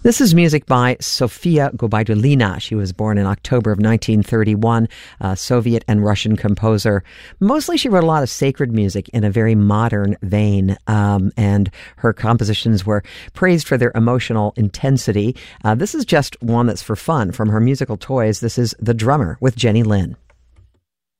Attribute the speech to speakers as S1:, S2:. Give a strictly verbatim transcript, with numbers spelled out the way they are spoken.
S1: This is music by Sofia Gubaidulina. She was born in October of nineteen thirty-one, a Soviet and Russian composer. Mostly she wrote a lot of sacred music in a very modern vein, um, and her compositions were praised for their emotional intensity. Uh, this is just one that's for fun. From her musical toys, this is The Drummer with Jenny Lin.